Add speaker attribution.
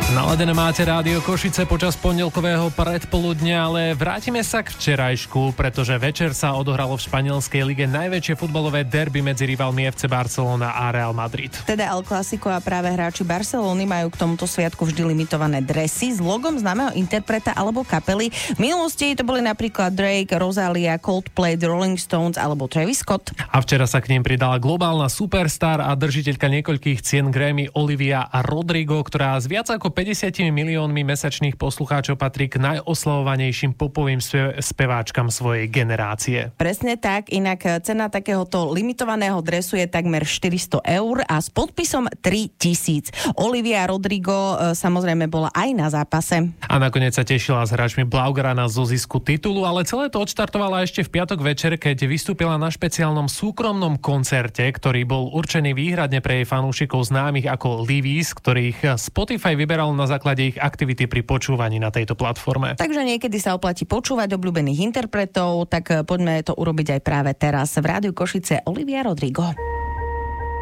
Speaker 1: Naladené máte Rádio Košice počas pondelkového predpoludnia, ale vrátime sa k včerajšku, pretože večer sa odohralo v španielskej lige najväčšie futbalové derby medzi rivalmi FC Barcelona a Real Madrid.
Speaker 2: Teda El Clásico a práve hráči Barcelony majú k tomuto sviatku vždy limitované dresy s logom známeho interpreta alebo kapely. V minulosti to boli napríklad Drake, Rosalia, Coldplay, The Rolling Stones alebo Travis Scott.
Speaker 1: A včera sa k nim pridala globálna superstar a držiteľka niekoľkých cien Grammy Olivia Rodrigo, ktorá s viac ako 50 miliónmi mesačných poslucháčov patrí k najoslavovanejším popovým speváčkam svojej generácie.
Speaker 2: Presne tak, inak cena takéhoto limitovaného dresu je takmer 400 eur a s podpisom 3000. Olivia Rodrigo samozrejme bola aj na zápase.
Speaker 1: A nakoniec sa tešila s hráčmi Blaugrana zo zisku titulu, ale celé to odštartovala ešte v piatok večer, keď vystúpila na špeciálnom súkromnom koncerte, ktorý bol určený výhradne pre jej fanúšikov známych ako Livies, ktorých Spotify vyberal na základe ich aktivity pri počúvaní na tejto platforme.
Speaker 2: Takže niekedy sa oplatí počúvať obľúbených interpretov, tak poďme to urobiť aj práve teraz. V Rádiu Košice Olivia Rodrigo.